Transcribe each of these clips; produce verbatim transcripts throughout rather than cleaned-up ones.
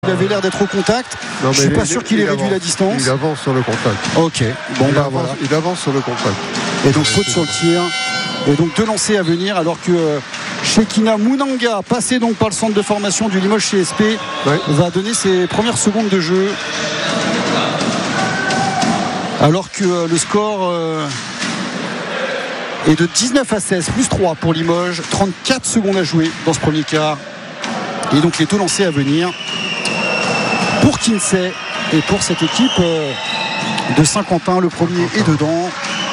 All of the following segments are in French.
Il avait l'air d'être au contact. Non, je suis pas sûr qu'il ait réduit avance, la distance. Il avance sur le contact. Ok. Bon il, bah avance, voilà. il avance sur le contact. Et donc faute sur le tir. Et donc deux lancers à venir alors que euh, Shekina Mounanga, passé donc par le centre de formation du Limoges C S P, ouais. va donner ses premières secondes de jeu. Alors que euh, le score euh, est de dix-neuf à seize, plus trois pour Limoges, trente-quatre secondes à jouer dans ce premier quart. Et donc les deux lancers à venir pour Kinsey et pour cette équipe euh, de Saint-Quentin. Le premier est dedans.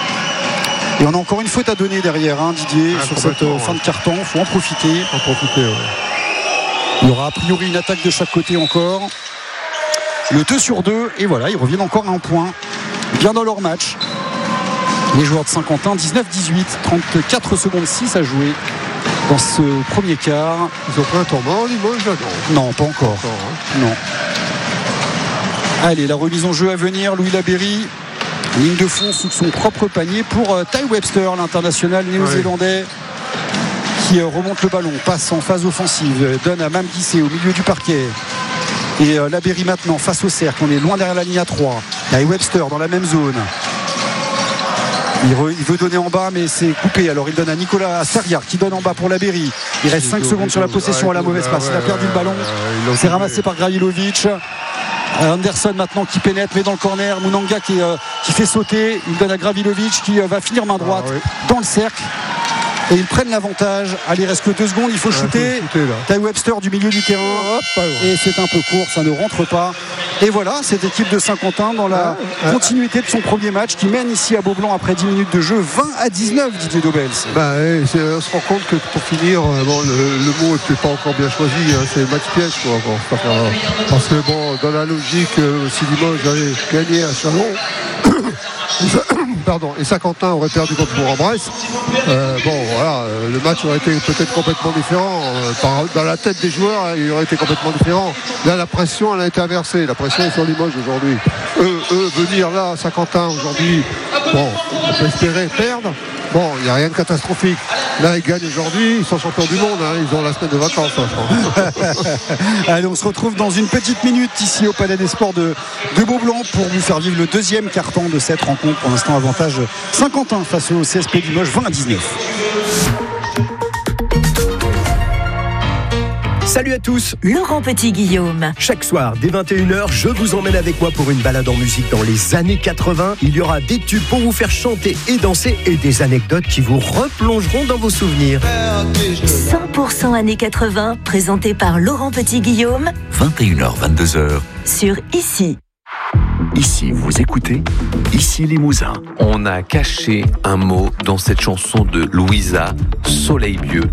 Et on a encore une faute à donner derrière, hein, Didier, ah, sur cette euh, fin de carton. Il faut en profiter. En profiter ouais. Il y aura a priori une attaque de chaque côté encore. Le deux sur deux. Et voilà, ils reviennent encore à un point. Bien dans leur match. Les joueurs de Saint-Quentin, dix-neuf dix-huit, trente-quatre secondes six à jouer dans ce premier quart. Ils ont pris un tour mort, Limoges, là, non Non, pas encore. encore hein. Non. Allez, la remise en jeu à venir. Louis Laberry. Ligne de fond sous son propre panier pour euh, Ty Webster, l'international néo-zélandais, oui. qui euh, remonte le ballon, passe en phase offensive, euh, donne à Mam Guissé au milieu du parquet. Et euh, Laberry maintenant face au cercle, on est loin derrière la ligne à trois. Ty Webster dans la même zone. Il, re, il veut donner en bas, mais c'est coupé. Alors il donne à Nicolas Serriard qui donne en bas pour Laberry. Il reste cinq secondes sur la possession à la mauvaise passe. Il a perdu le ballon. C'est ramassé par Gravilovic. Anderson maintenant qui pénètre, mais dans le corner. Mounanga qui, euh, qui fait sauter. Il donne à Gravilovic qui euh, va finir main droite ah, oui. dans le cercle. Et ils prennent l'avantage. Allez, il reste que deux secondes. Il faut ah, shooter. Ty Webster du milieu du terrain. Hop, et c'est un peu court. Ça ne rentre pas. Et voilà, cette équipe de Saint-Quentin dans la ah, continuité de son premier match qui mène ici à Beaublanc après dix minutes de jeu. vingt à dix-neuf, Didier Dobels. Bah, on se rend compte que pour finir, bon, le, le mot n'est peut-être pas encore bien choisi. Hein, c'est le match piège. Quoi, bon, parce que bon, dans la logique, si Limoges avait gagné à Chalon. Pardon, et Saint-Quentin aurait perdu contre Bourg-en-Bresse. Euh, bon, voilà, le match aurait été peut-être complètement différent. Euh, par, dans la tête des joueurs, il aurait été complètement différent. Là, la pression, elle a été inversée. La pression est sur Limoges aujourd'hui. Eux, eux, venir là à Saint-Quentin aujourd'hui, bon, on peut espérer perdre. Bon, il n'y a rien de catastrophique. Là, ils gagnent aujourd'hui, ils sont champions du monde. Hein. Ils ont la semaine de vacances, hein, je pense. Allez, on se retrouve dans une petite minute ici au Palais des Sports de, de Beaublanc pour vous faire vivre le deuxième carton de cette rencontre. Pour l'instant, avantage Saint-Quentin face au C S P Limoges, vingt à dix-neuf. Salut à tous, Laurent Petit-Guillaume. Chaque soir, dès vingt et une heures, je vous emmène avec moi pour une balade en musique dans les années quatre-vingts. Il y aura des tubes pour vous faire chanter et danser et des anecdotes qui vous replongeront dans vos souvenirs. cent pour cent années quatre-vingts, présenté par Laurent Petit-Guillaume. vingt et une heures, vingt-deux heures. Sur Ici. Ici, vous écoutez Ici Limousin. On a caché un mot dans cette chanson de Louisa, Soleil Vieux.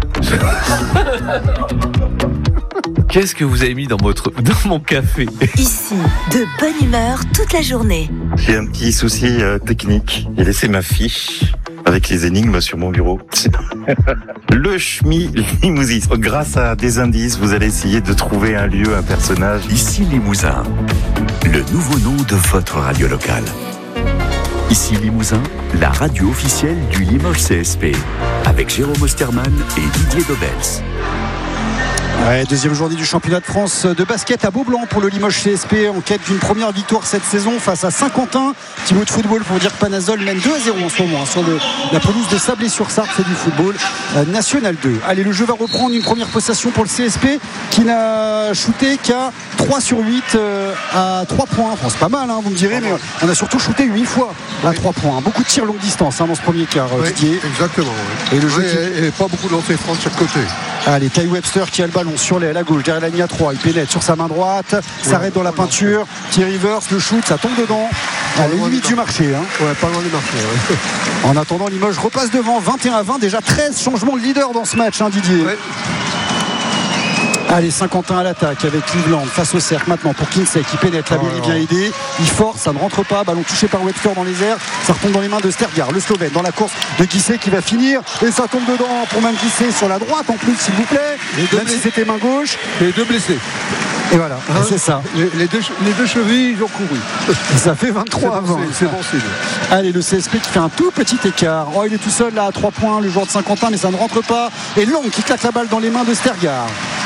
Qu'est-ce que vous avez mis dans, votre, dans mon café ? Ici, de bonne humeur toute la journée. J'ai un petit souci euh, technique. J'ai laissé ma fiche avec les énigmes sur mon bureau. Le Schmi Limousin. Grâce à des indices, vous allez essayer de trouver un lieu, un personnage. Ici Limousin, le nouveau nom de votre radio locale. Ici Limousin, la radio officielle du Limoges C S P, avec Jérôme Osterman et Didier Dobels. Ouais, deuxième journée du championnat de France de basket à Beaublanc pour le Limoges C S P en quête d'une première victoire cette saison face à Saint-Quentin. Petit mot de football pour dire que Panazol mène deux à zéro en ce moment hein, sur le, la pelouse de Sablé-sur-Sarthe, c'est du football euh, national deux. Allez, le jeu va reprendre, une première possession pour le C S P qui n'a shooté qu'à trois sur huit euh, à trois points. Enfin, c'est pas mal, hein, vous me direz, mais on a surtout shooté huit fois à trois points. Beaucoup de tirs longue distance hein, dans ce premier quart. Oui, Didier. Exactement. Oui. Et le jeu oui, qui... et, et pas beaucoup de lancers francs de chaque côté. Allez, Ty Webster qui a le ballon sur les, à la gauche, derrière la ligne à trois. Il pénètre sur sa main droite, s'arrête dans la peinture. Thierry Rivers, le shoot, ça tombe dedans. À la limite du marché. Hein. Ouais, pas loin du marché. Ouais. En attendant, Limoges repasse devant, vingt et un à vingt. Déjà treize changements de leader dans ce match, hein, Didier. Ouais. Allez, Saint-Quentin à l'attaque avec Cleveland face au cercle maintenant pour Kinsey qui pénètre. La Berry vient aider. Il force, ça ne rentre pas. Ballon touché par Webster dans les airs. Ça retombe dans les mains de Stergar, le Slovène, dans la course de Guissé qui va finir. Et ça tombe dedans pour même Guissé sur la droite en plus, s'il vous plaît. Même si c'était main gauche. Les deux blessés. Et voilà, hein, c'est ça. Les, les, deux, les deux chevilles, ils ont couru. Et ça fait vingt-trois à vingt. C'est bon signe. Allez, le C S P qui fait un tout petit écart. Oh, il est tout seul là à trois points, le joueur de Saint-Quentin, mais ça ne rentre pas. Et Long qui claque la balle dans les mains de Stergar.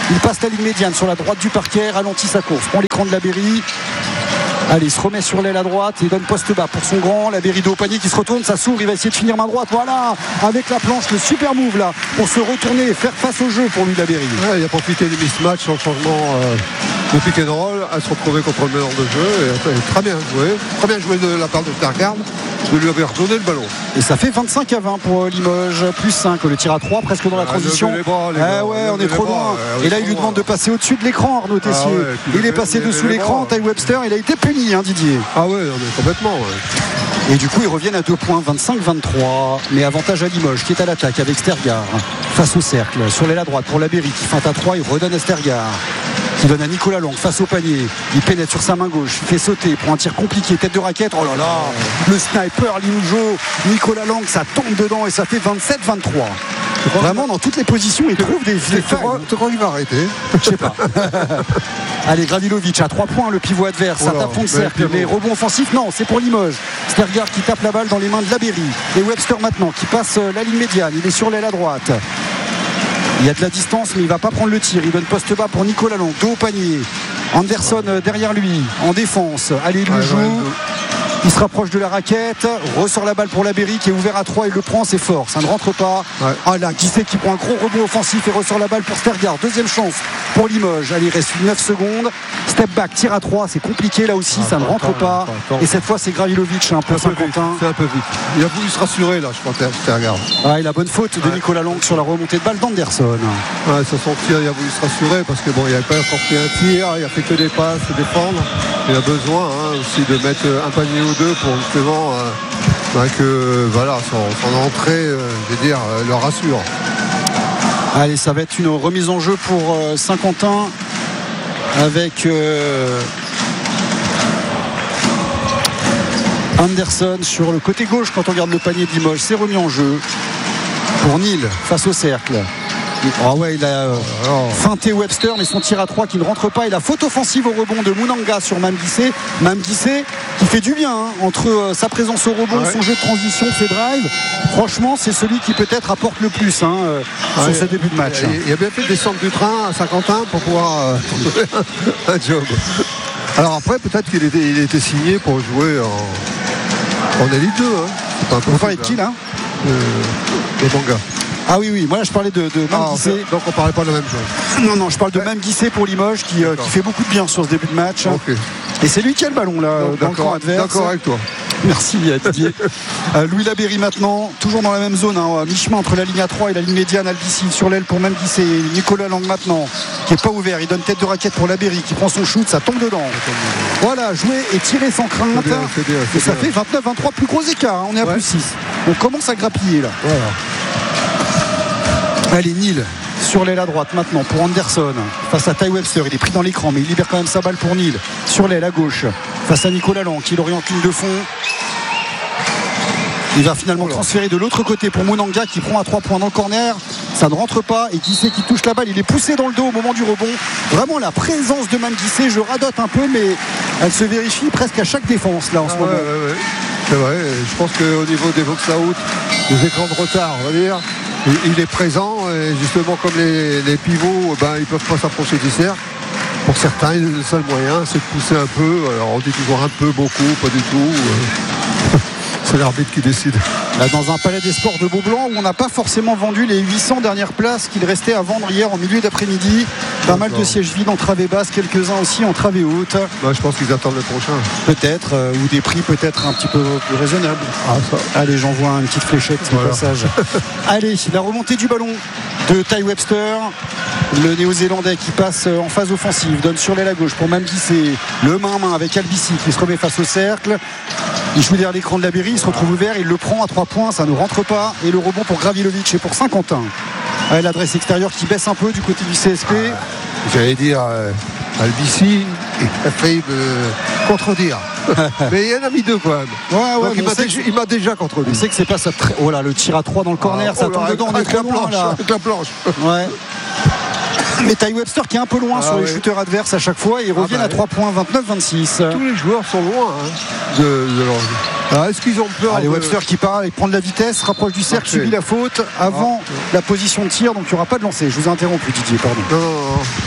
Il passe la ligne médiane sur la droite du parquet, ralentit sa course, prend l'écran de Labéry. Allez, il se remet sur l'aile à droite et donne poste bas pour son grand. Labéry dos au panier qui se retourne, ça s'ouvre, il va essayer de finir main droite. Voilà, avec la planche, le super move là pour se retourner et faire face au jeu pour lui, Labéry. Ouais, il a profité du mismatch sur le changement euh, de pick and roll, à se retrouver contre le meneur de jeu. Et, et très bien joué, très bien joué de la part de Stergaard de lui avoir redonné le ballon. Et ça fait vingt-cinq à vingt pour Limoges, plus cinq, le tir à trois presque dans la ah, transition. Les bras, les ah ouais, on est trop loin. Euh, et là, il lui demande de passer au-dessus de l'écran, Arnaud Tessier. Ah ouais, il est passé dessous l'écran, Ty Webster, il a été puni, hein, Didier. Ah ouais, on est complètement. Ouais. Et du coup, ils reviennent à deux points, vingt-cinq vingt-trois. Mais avantage à Limoges, qui est à l'attaque avec Stergaard. Face au cercle, sur l'aile à droite pour Labéry, qui feinte à trois, il redonne à Stergaard. Qui donne à Nicolas Lang face au panier. Il pénètre sur sa main gauche, fait sauter pour un tir compliqué, tête de raquette. Oh là là, le sniper Limujo, Nicolas Lang, ça tombe dedans et ça fait vingt-sept vingt-trois. Vraiment, dans toutes les positions, il trouve des failles. Tu crois qu'il va arrêter? Je sais pas. Allez, Gravilovic à trois points, le pivot adverse, ça tape fond de cercle. Mais rebond offensif, non, c'est pour Limoges. Stergaard qui tape la balle dans les mains de Labéry. Et Webster maintenant qui passe la ligne médiane. Il est sur l'aile à droite. Il y a de la distance, mais il ne va pas prendre le tir. Il donne poste bas pour Nicolas Lang, dos au panier. Anderson derrière lui, en défense. Allez, il le joue. Il se rapproche de la raquette, ressort la balle pour Labéry qui est ouvert à trois, il le prend, c'est fort, ça ne rentre pas. Ouais. Ah là, Guisset qui prend un gros rebond offensif et ressort la balle pour Stergaard. Deuxième chance pour Limoges. Allez, il reste neuf secondes. Step back, tir à trois, c'est compliqué là aussi, ah, ça ne rentre attends, pas. Attends, attends. Et cette fois, c'est Gravilovic, un peu Saint-Quentin. C'est un peu vite. Il a voulu se rassurer là, je crois, Stergaard. Ah, et la bonne faute ouais. de Nicolas Lang sur la remontée de balle d'Anderson. Ouais, sur son tir, il a voulu se rassurer parce que bon, il n'avait pas encore fait un tir, il a fait que des passes, défendre. Il a besoin hein, aussi de mettre un panier ou deux pour justement euh, que voilà, son, son entrée, euh, je veux dire, euh, le rassure. Allez, ça va être une remise en jeu pour euh, Saint-Quentin avec euh, Anderson sur le côté gauche. Quand on regarde le panier de Limoges, c'est remis en jeu pour Nîmes face au cercle. Ah ouais, il a euh, feinté Webster, mais son tir à trois qui ne rentre pas. Et la faute offensive au rebond de Mounanga sur Mame Guisset. Mame Guisset qui fait du bien hein, entre euh, sa présence au rebond, ouais. son jeu de transition, ses drives. Franchement, c'est celui qui peut-être apporte le plus hein, euh, ouais, sur ce début de match. Il, hein. il a bien fait descendre du train à Saint-Quentin pour pouvoir euh, un, un job. Alors après, peut-être qu'il était, il était signé pour jouer en, en Elite deux. Hein. Vous parlez de qui là euh, Les Mangas. Ah oui, oui, moi là je parlais de, de Mame ah, Guisset. Donc on parlait pas de la même chose. Non, non, je parle de Mame Guisset pour Limoges qui, euh, qui fait beaucoup de bien sur ce début de match. Okay. Et c'est lui qui a le ballon là, donc, dans le camp adverse. D'accord avec toi. Merci Didier. euh, Louis Labéry maintenant, toujours dans la même zone, hein, mi-chemin entre la ligne A trois et la ligne médiane. Albici sur l'aile pour Mame Guisset. Nicolas Lang maintenant, qui n'est pas ouvert. Il donne tête de raquette pour Labéry qui prend son shoot, ça tombe dedans. Voilà, jouer et tirer sans crainte. C'est bien, c'est bien, c'est et ça bien. Fait vingt-neuf vingt-trois, plus gros écart. Hein, on est à ouais. plus six. On commence à grappiller là. Voilà. Allez, Nîmes sur l'aile à droite maintenant pour Anderson face à Ty Webster. Il est pris dans l'écran, mais il libère quand même sa balle pour Nîmes. Sur l'aile à gauche face à Nicolas Lang qui l'oriente ligne de fond. Il va finalement transférer de l'autre côté pour Mounanga qui prend à trois points dans le corner. Ça ne rentre pas et Guisset qui touche la balle. Il est poussé dans le dos au moment du rebond. Vraiment la présence de Mame Guisset, je radote un peu, mais elle se vérifie presque à chaque défense là en ah ce ouais, moment. Ouais, ouais. C'est vrai, je pense qu'au niveau des box out, des écrans de retard, on va dire, il est présent et justement comme les, les pivots ben, ils ne peuvent pas s'approcher du cercle. Pour certains, le seul moyen c'est de pousser un peu. Alors on dit toujours un peu, beaucoup, pas du tout. C'est l'arbitre qui décide. Là, dans un palais des sports de Beaublanc où on n'a pas forcément vendu les huit cents dernières places qu'il restait à vendre hier en milieu d'après-midi. Pas mal de sièges vides en travée basse, quelques-uns aussi en travée haute. Bah, je pense qu'ils attendent le prochain. Peut-être, euh, ou des prix peut-être un petit peu plus raisonnables. Ah, ça. Allez, j'envoie une petite fléchette au voilà. passage. Allez, la remontée du ballon de Ty Webster. Le néo-zélandais qui passe en phase offensive, donne sur l'aile à gauche pour Mame Guisset. Le main-main avec Albici qui se remet face au cercle. Il joue derrière l'écran de Labéry, il se retrouve ouvert, il le prend à trois points, ça ne rentre pas. Et le rebond pour Gravilovic et pour Saint-Quentin. Allez, l'adresse extérieure qui baisse un peu du côté du C S P. Ah, j'allais dire euh, Albici, il a failli me contredire. Mais il y en a mis deux quand même. Ouais, ouais, il, m'a déjà, il m'a déjà contredit. On sait que c'est pas ça. Très... Oh là, le tir à trois dans le corner, ah, ça oh tombe là, dedans, on est trop loin là. Avec la planche. Ouais. Mais Ty Webster qui est un peu loin ah sur ouais. les shooters adverses à chaque fois et ils reviennent ah bah à trois points, vingt-neuf vingt-six. Tous les joueurs sont loin hein, de, de leur... Alors, est-ce qu'ils ont peur Allez, de... Webster qui part et prend de la vitesse, rapproche du cercle, Marché. subit la faute avant Ah. la position de tir, donc il n'y aura pas de lancer. Je vous ai interrompu, Didier, pardon. Non, non,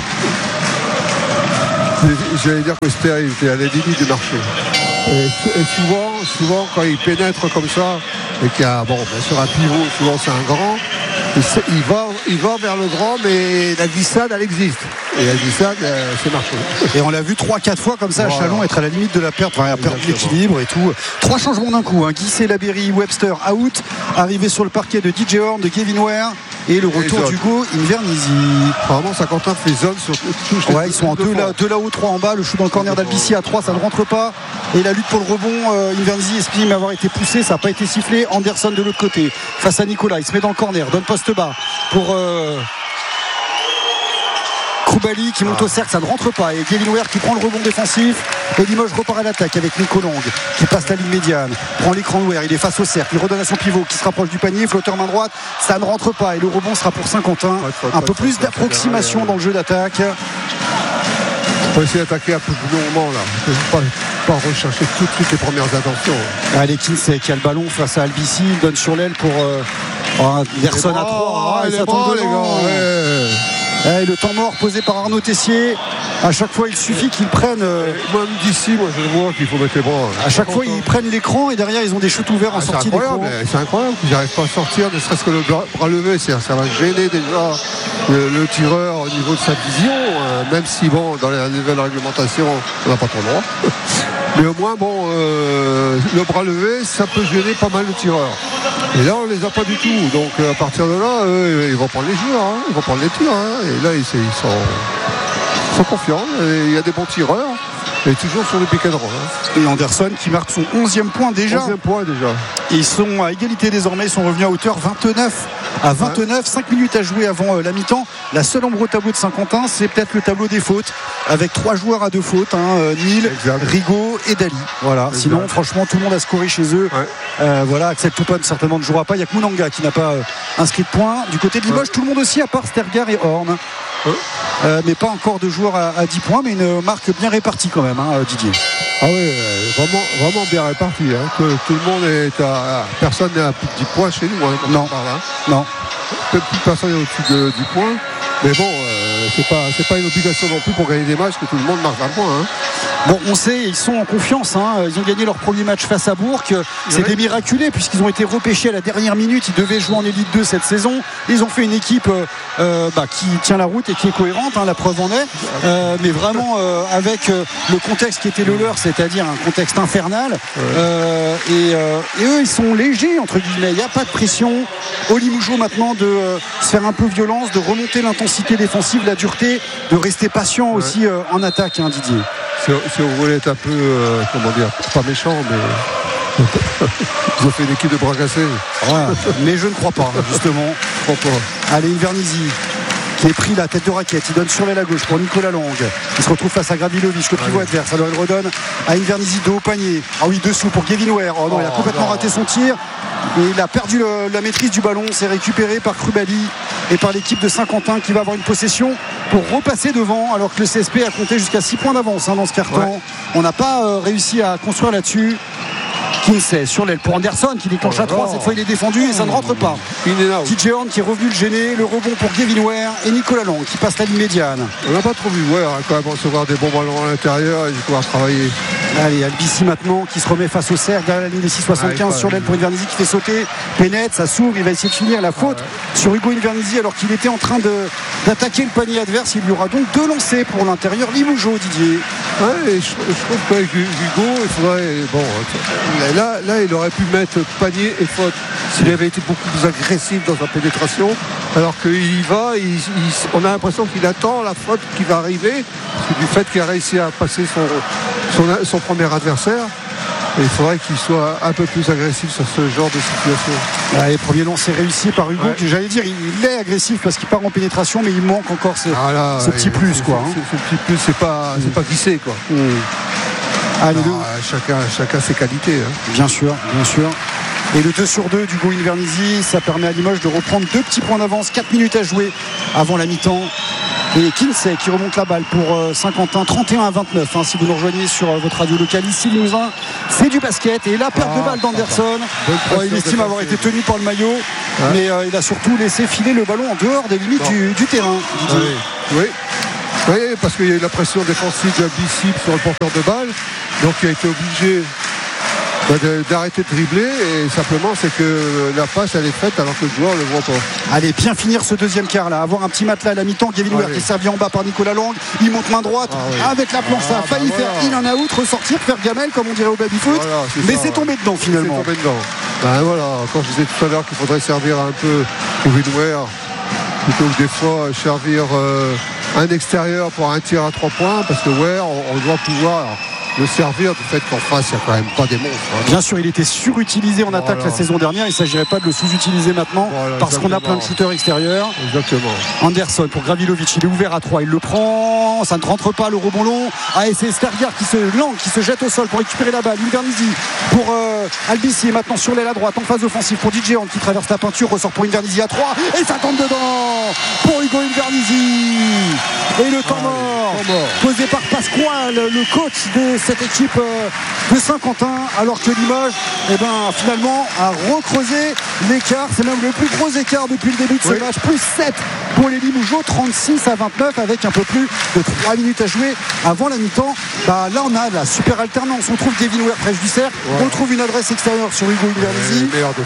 non. J'allais dire que Webster il était à la limite du marché. Et, et souvent, souvent, quand il pénètre comme ça, et qu'il y a, bon, bien sûr, un pivot, souvent c'est un grand, il, sait- il va, il va vers le grand, mais la glissade, elle existe. Et la glissade, euh, c'est marché. Et on l'a vu trois quatre fois comme ça à Voilà. Chalon être à la limite de la perte, enfin à perdre Exactement. l'équilibre et tout. Trois changements d'un coup, hein. Guisset, Labéry, Webster out, arrivé sur le parquet de D J Horn, de Kevin Ware et le retour zone. d'Hugo Invernizzi. Vraiment, Saint-Quentin fait zone sur touche les Ouais, ils sont en deux là, deux là-haut, trois en bas. Le shoot dans le corner d'Albici à trois, ça ne rentre pas. Et la lutte pour le rebond, euh, Invernizzi estime avoir été poussé, ça n'a pas été sifflé. Anderson de l'autre côté, face à Nicolas, il se met dans le corner, donne poste bas pour euh, Koulibaly qui monte Ah. au cercle, ça ne rentre pas. Et Kevin Ware qui prend le rebond défensif. Et Limoges repart à l'attaque avec Nico Long qui passe la ligne médiane, prend l'écran de Ware, il est face au cercle, il redonne à son pivot qui se rapproche du panier, flotteur main droite, ça ne rentre pas. Et le rebond sera pour Saint-Quentin. Ouais, faut- Un faut- peu faut- plus faut- d'approximation faut- dans le jeu d'attaque. Il faut essayer d'attaquer un peu plus longuement là. Il ne faut pas, pas rechercher tout de suite les premières intentions. Allez, Kinsey qui a le ballon face à Albici, il donne sur l'aile pour euh, oh, Anderson à trois. les bras, les gars. Ouais. Et le temps mort posé par Arnaud Tessier. À chaque fois, il suffit qu'ils prennent. euh, Même d'ici, moi je le vois qu'il faut mettre les bras. à chaque fois, ils prennent l'écran et derrière, ils ont des shoots ouverts en Ah, c'est sortie d'écran. incroyable, mais c'est incroyable qu'ils n'arrivent pas à sortir, ne serait-ce que le bras, bras levé, c'est- ça va gêner déjà le, le tireur au niveau de sa vision, euh, même si bon, dans la nouvelle réglementation, on n'a pas trop le droit. Mais au moins, bon, euh, le bras levé, ça peut gêner pas mal le tireur. Et là, on les a pas du tout. Donc à partir de là, eux, ils vont prendre les joueurs, hein, ils vont prendre les tirs. Hein, et là, ils, ils sont, ils sont confiants. Et il y a des bons tireurs. Et toujours sur le pick and roll. Hein. Et Anderson qui marque son onzième point déjà. onzième point déjà. Et ils sont à égalité désormais, ils sont revenus à hauteur vingt-neuf à vingt-neuf, cinq minutes à jouer avant euh, la mi-temps. La seule ombre au tableau de Saint-Quentin, c'est peut-être le tableau des fautes, avec trois joueurs à deux fautes, hein, euh, Nil, Exact. Rigaud et Dali. Voilà. Exact. Sinon, franchement, tout le monde a scoré chez eux. Ouais. Euh, voilà, Axel Toupane certainement ne jouera pas. Il n'y a que Mounanga qui n'a pas euh, inscrit de points. Du côté de Limoges, Ouais. tout le monde aussi, à part Stergar et Horn. Ouais. Euh, mais pas encore de joueurs à, à dix points, mais une marque bien répartie quand même, hein, Didier. Ah oui, euh, vraiment, vraiment bien réparti. Hein. Que, tout le monde est à. Personne n'est à plus de dix points chez nous. Hein, Non. par là. Non. Peut-être plus personne n'est au-dessus de dix points. Mais bon, euh, c'est pas, c'est pas une obligation non plus pour gagner des matchs que tout le monde marque vingt points. Hein. Bon, on sait, ils sont en confiance, hein. Ils ont gagné leur premier match face à Bourg. C'est Oui. des miraculés puisqu'ils ont été repêchés à la dernière minute. Ils devaient jouer en Élite deux cette saison. Ils ont fait une équipe euh, bah, qui tient la route et qui est cohérente, hein, la preuve en est. Euh, mais vraiment euh, avec euh, le contexte qui était le leur, c'est-à-dire un contexte infernal. Euh, et, euh, et eux, ils sont légers, entre guillemets. Il n'y a pas de pression. Au Limougeau maintenant de euh, se faire un peu violence, de remonter l'intensité défensive, la dureté, de rester patient aussi euh, en attaque, hein, Didier. Si, si on voulait être un peu, euh, comment dire, pas méchant, mais ils ont fait une équipe de bras cassés. Voilà. Mais je ne crois pas, justement. Je crois pas. Allez, Invernizzi qui est pris la tête de raquette. Il donne sur l'aile à gauche pour Nicolas Long. Il se retrouve face à Gravilovic, le pivot adverse. Alors il redonne à Invernizzi de haut panier. Ah oui, dessous pour Kevin Ware. Oh non, il a Oh, complètement non. raté son tir. Et il a perdu le- la maîtrise du ballon. C'est récupéré par Koulibaly et par l'équipe de Saint-Quentin qui va avoir une possession pour repasser devant. Alors que le C S P a compté jusqu'à six points d'avance, hein, dans ce carton. Ouais. On n'a pas euh, réussi à construire là-dessus. Kinsey sur l'aile pour Anderson qui déclenche à Oh, trois. non. Cette fois, il est défendu et ça ne rentre pas. In and out. T J Horn qui est revenu le gêner, le rebond pour Kevin Ware et Nicolas Long qui passe la ligne médiane. On n'a pas trop vu Ware hein, quand même recevoir des bons ballons à l'intérieur et pouvoir travailler. Allez, Albici maintenant qui se remet face au cercle derrière la ligne des six soixante-quinze Ouais, sur l'aile pour Invernizzi qui fait sauter, pénètre, ça s'ouvre, il va essayer de finir la faute sur Hugo Invernizzi alors qu'il était en train de, d'attaquer le panier adverse. Il y aura donc deux lancers pour l'intérieur Limougeau, Didier. Ouais, et je, je trouve qu'avec Hugo, il faudrait. Bon, là, là, il aurait pu mettre panier et faute s'il avait été beaucoup plus agressif dans sa pénétration. Alors qu'il y va, il, il- on a l'impression qu'il attend la faute qui va arriver, parce que du fait qu'il a réussi à passer son, son, son premier adversaire. Et il faudrait qu'il soit un peu plus agressif sur ce genre de situation. Allez, premier lancer réussi par Hugo, Ouais. qui, j'allais dire, il, il est agressif parce qu'il part en pénétration, mais il manque encore ce, Ah là, ce petit et- plus, ce- quoi. hein. Ce, ce petit plus, c'est pas, c'est pas glissé, quoi. Allez, Non, deux. euh, chacun, chacun ses qualités. Hein. Bien sûr, bien sûr. Et le deux sur deux d'Hugo Invernizzi, ça permet à Limoges de reprendre deux petits points d'avance, quatre minutes à jouer avant la mi-temps. Et Kinsey qui remonte la balle pour euh, Saint-Quentin, trente et un à vingt-neuf, hein, si vous nous rejoignez sur euh, votre radio locale ici Limousin. C'est du basket et la perte ah, de balle d'Anderson. Ouais, il estime avoir été tenu par le maillot, ouais. mais euh, il a surtout laissé filer le ballon en dehors des limites du, du terrain. Oui. oui. Oui, parce qu'il y a eu la pression défensive de Bissip sur le porteur de balle, donc il a été obligé bah, de, d'arrêter de dribbler, et simplement c'est que la passe elle est faite alors que le joueur ne le voit pas. Allez, bien finir ce deuxième quart là, avoir un petit matelas à la mi-temps. Kevin Ware qui est servi en bas par Nicolas Lang, il monte main droite ah, oui. avec la planche, ça a failli bah, faire voilà. in and out, ressortir, faire gamelle comme on dirait au baby-foot, voilà, c'est mais ça, c'est ouais. tombé dedans finalement. C'est tombé dedans. Ben voilà, quand je disais tout à l'heure qu'il faudrait servir un peu Kevin Ware plutôt que des fois servir euh, un extérieur pour un tir à trois points, parce que Ware on, on doit pouvoir le servir du fait qu'en face il n'y a quand même pas des monstres. Hein. Bien sûr, il était surutilisé en voilà. attaque la saison dernière, il ne s'agirait pas de le sous-utiliser maintenant voilà, parce exactement. qu'on a plein de shooters extérieurs. Exactement. Anderson pour Gravilovic, il est ouvert à trois, il le prend, ça ne rentre pas, le rebond long. Ah, et c'est Stergar qui se lance, qui se jette au sol pour récupérer la balle. Invernizzi pour euh, Albissi est maintenant sur l'aile à droite en phase offensive pour D J Hand qui traverse la peinture, ressort pour Invernizzi à trois et ça tombe dedans pour Hugo Invernizzi. Et le temps ah, mort, oui, mort posé par Pasquale, le coach de cette équipe de Saint-Quentin, alors que Limoges eh ben, finalement a recreusé l'écart, c'est même le plus gros écart depuis le début de ce oui. match, plus sept pour les Limougeaux, trente-six à vingt-neuf avec un peu plus de trois minutes à jouer avant la mi-temps. Bah, là on a la super alternance, on trouve Kevin Ware près du cercle, ouais. on trouve une adresse extérieure sur Hugo Invernizzi,